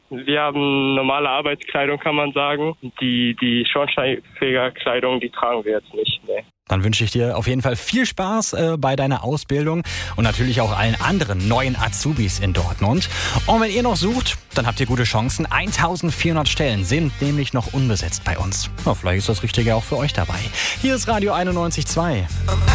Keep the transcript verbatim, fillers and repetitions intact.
Wir haben normale Arbeitskleidung, kann man sagen. Die, die Schornsteinfegerkleidung, die tragen wir jetzt nicht. Nee. Dann wünsche ich dir auf jeden Fall viel Spaß äh, bei deiner Ausbildung und natürlich auch allen anderen neuen Azubis in Dortmund. Und wenn ihr noch sucht, dann habt ihr gute Chancen. eintausendvierhundert Stellen sind nämlich noch unbesetzt bei uns. Na, vielleicht ist das Richtige auch für euch dabei. Hier ist Radio einundneunzig Komma zwei.